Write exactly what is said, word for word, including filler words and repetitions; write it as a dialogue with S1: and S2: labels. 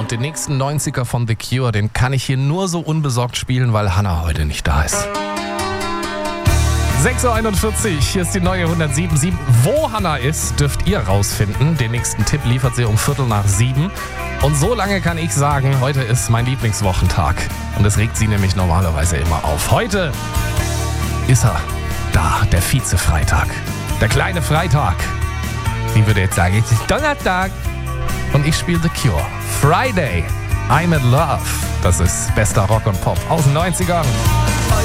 S1: Und den nächsten neunziger von The Cure, den kann ich hier nur so unbesorgt spielen, weil Hannah heute nicht da ist. sechs Uhr einundvierzig, hier ist die neue hundertsieben Komma sieben. Wo Hannah ist, dürft ihr rausfinden. Den nächsten Tipp liefert sie um Viertel nach sieben. Und so lange kann ich sagen, heute ist mein Lieblingswochentag. Und das regt sie nämlich normalerweise immer auf. Heute ist er da, der Vize-Freitag. Der kleine Freitag. Sie würde jetzt sagen, es ist Donnerstag. Und ich spiele The Cure. Friday, I'm in Love. Das ist bester Rock und Pop aus den neunzigern.